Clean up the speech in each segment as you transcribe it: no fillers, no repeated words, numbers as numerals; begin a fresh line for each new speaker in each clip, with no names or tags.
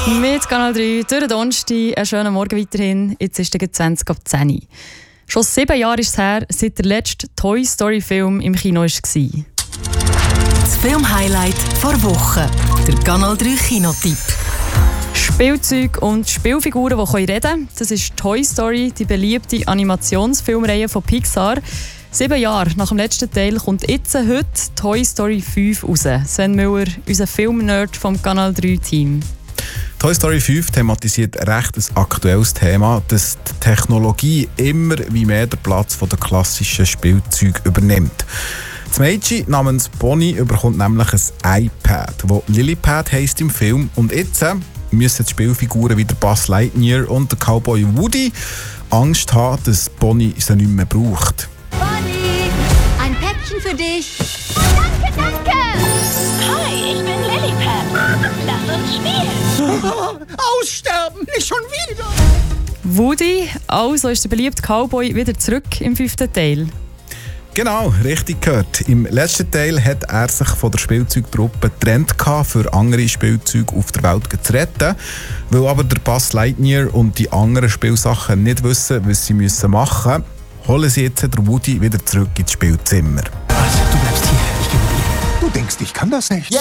Mit Kanal 3, durch den Donnerstag, einen schönen Morgen weiterhin. Jetzt ist es 20 ab 10 Uhr. Schon 7 Jahre ist es her, seit der letzte Toy Story Film im Kino war.
Das Film-Highlight vor Woche. Der Kanal 3 Kinotipp.
Spielzeug und Spielfiguren, die reden können. Das ist Toy Story, die beliebte Animationsfilmreihe von Pixar. 7 Jahre nach dem letzten Teil kommt jetzt heute Toy Story 5 raus. Sven Müller, unser Filmnerd vom Kanal 3 Team.
Toy Story 5 thematisiert recht ein aktuelles Thema, dass die Technologie immer wie mehr den Platz von der klassischen Spielzeugen übernimmt. Das Mädchen namens Bonnie bekommt nämlich ein iPad, das Lilypad heisst im Film. Und jetzt müssen die Spielfiguren wie der Buzz Lightyear und der Cowboy Woody Angst haben, dass Bonnie sie nicht mehr braucht.
Bonnie, ein Päckchen für dich.
Oh, danke, danke. Hi, ich bin Lilypad. Lass uns spielen.
Aussterben, nicht schon wieder.
Woody, also ist der beliebte Cowboy wieder zurück im 5. Teil.
Genau, richtig gehört. Im letzten Teil hat er sich von der Spielzeugtruppe getrennt, für andere Spielzeuge auf der Welt zu retten. Weil aber der Buzz Lightyear und die anderen Spielsachen nicht wissen, was sie machen müssen, holen sie jetzt den Woody wieder zurück ins Spielzimmer.
Also, du bleibst hier, ich gehe mit dir. Du denkst, ich kann das nicht?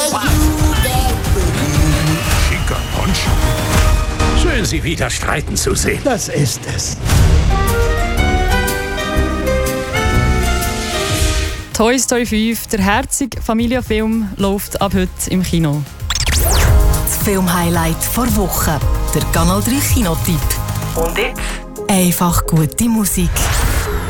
Schicker Poncho. Schön, Sie wieder streiten zu sehen.
Das ist es.
Toy Story 5, der herzige Familienfilm, läuft ab heute im Kino.
Das Film-Highlight vor Woche. Der Kanal 3 Kinotipp. Und jetzt? Einfach gute Musik.